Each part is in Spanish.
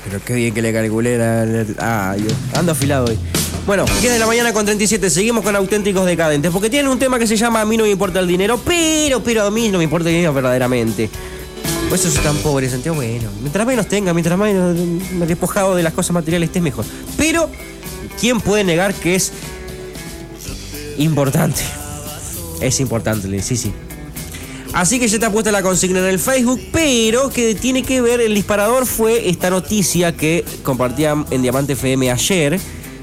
Pero qué bien que le calculé Dios. Ando afilado hoy. Bueno, 10 de la mañana con 37. Seguimos con Auténticos Decadentes. Porque tienen un tema que se llama A mí no me importa el dinero, pero a mí no me importa el dinero verdaderamente. Pues eso es tan pobre, Santiago. Bueno, mientras menos tenga, mientras menos despojado de las cosas materiales estés mejor. Pero, ¿quién puede negar que es importante? Es importante, sí. Así que ya está puesta la consigna en el Facebook, pero que tiene que ver, el disparador fue esta noticia que compartía en Diamante FM ayer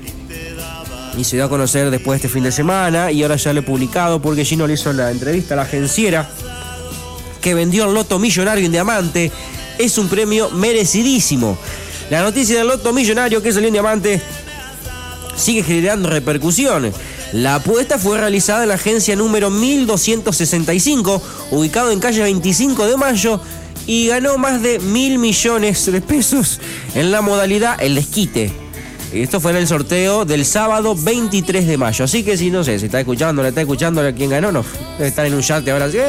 y se dio a conocer después de este fin de semana, y ahora ya lo he publicado porque Gino le hizo la entrevista a la agenciera que vendió el loto millonario en Diamante. Es un premio merecidísimo. La noticia del loto millonario que salió en Diamante sigue generando repercusiones. La apuesta fue realizada en la agencia número 1265, ubicado en calle 25 de Mayo, y ganó más de 1.000 millones de pesos en la modalidad El Desquite. Esto fue en el sorteo del sábado 23 de mayo. Así que si no sé, si está escuchando a quien ganó, no. Debe estar en un chat ahora. ¿Sí?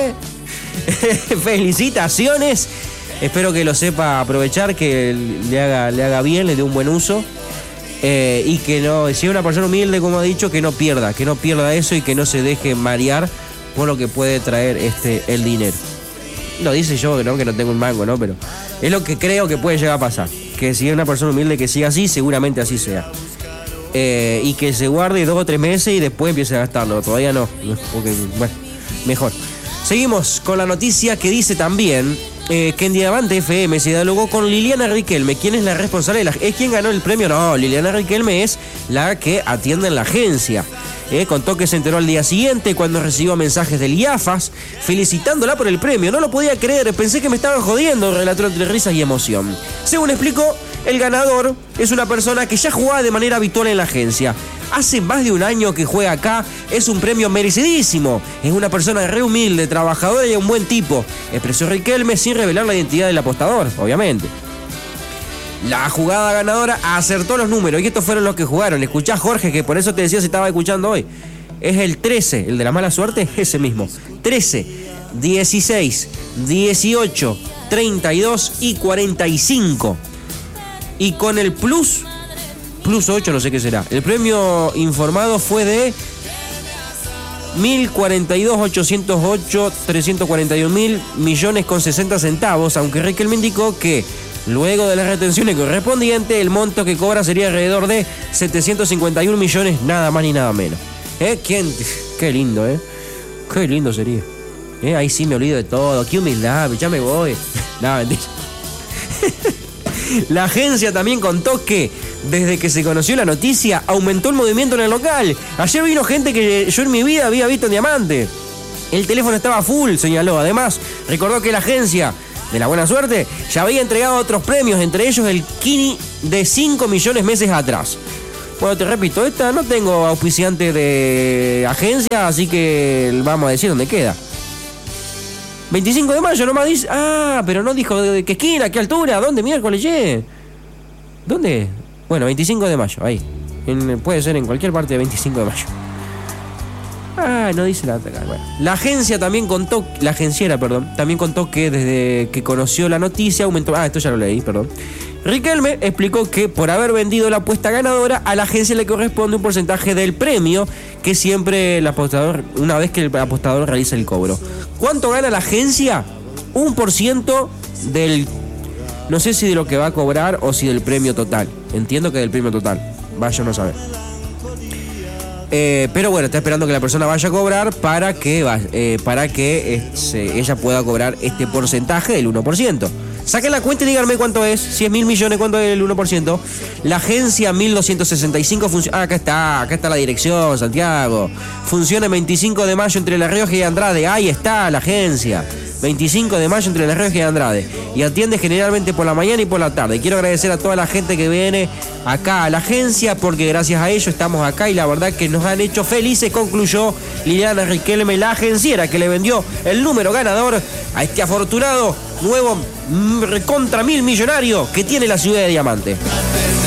Felicitaciones. Espero que lo sepa aprovechar, que le haga bien, le dé un buen uso. Y que no, si es una persona humilde, como ha dicho, que no pierda eso y que no se deje marear por lo que puede traer el dinero. Lo dice yo, que no tengo un mango, ¿no? Pero es lo que creo que puede llegar a pasar. Que si es una persona humilde que siga así, seguramente así sea. Y que se guarde 2 o 3 meses y después empiece a gastarlo. Todavía no, porque, bueno, mejor. Seguimos con la noticia que dice también que en Diamante FM se dialogó con Liliana Riquelme. ¿Quién es la responsable? ¿Es quien ganó el premio? No, Liliana Riquelme es la que atiende en la agencia. Contó que se enteró al día siguiente cuando recibió mensajes del IAFAS felicitándola por el premio. No lo podía creer, pensé que me estaban jodiendo, relató entre risas y emoción. Según explicó, el ganador es una persona que ya jugaba de manera habitual en la agencia. Hace más de un año que juega acá, es un premio merecidísimo. Es una persona re humilde, trabajadora y un buen tipo, expresó Riquelme sin revelar la identidad del apostador, obviamente. La jugada ganadora acertó los números y estos fueron los que jugaron. Escuchá, Jorge, que por eso te decía si estaba escuchando hoy. Es el 13, el de la mala suerte, ese mismo. 13, 16, 18, 32 y 45. Y con el plus 8, no sé qué será. El premio informado fue de 1.042.808.341.000 millones con 60 centavos, aunque Riquelme indicó que luego de las retenciones correspondientes, el monto que cobra sería alrededor de 751 millones, nada más ni nada menos. Qué lindo, qué lindo sería. Ahí sí me olvido de todo. Qué humildad, ya me voy. Nada, mentira. La agencia también contó que desde que se conoció la noticia aumentó el movimiento en el local. Ayer vino gente que yo en mi vida había visto en Diamante. El teléfono estaba full, señaló. Además, recordó que la agencia de la buena suerte ya había entregado otros premios, entre ellos el Kini de 5 millones meses atrás. Bueno, te repito, no tengo auspiciante de agencia, así que vamos a decir dónde queda. 25 de mayo nomás dice. Pero no dijo de qué esquina, qué altura, dónde miércoles, ¿dónde? Bueno, 25 de mayo, ahí. Puede ser en cualquier parte de 25 de mayo. No dice la otra. Bueno. La agenciera también contó que desde que conoció la noticia aumentó. Esto ya lo leí, perdón. Riquelme explicó que por haber vendido la apuesta ganadora, a la agencia le corresponde un porcentaje del premio que siempre el apostador, una vez que el apostador realiza el cobro. ¿Cuánto gana la agencia? 1% del... No sé si de lo que va a cobrar o si del premio total. Entiendo que del premio total. Vaya a saber. Pero bueno, está esperando que la persona vaya a cobrar para que ella pueda cobrar este porcentaje del 1%. Saquen la cuenta y díganme cuánto es. Si es 1.000 millones, ¿cuánto es el 1%? La agencia 1265 funciona... acá está la dirección, Santiago. Funciona el 25 de mayo entre La Rioja y Andrade. Ahí está la agencia. 25 de mayo entre La Rioja y Andrade. Y atiende generalmente por la mañana y por la tarde. Quiero agradecer a toda la gente que viene acá a la agencia, porque gracias a ellos estamos acá y la verdad que nos han hecho felices, concluyó Liliana Riquelme, la agenciera que le vendió el número ganador a este afortunado nuevo recontra 1.000 millonario que tiene la ciudad de Diamante.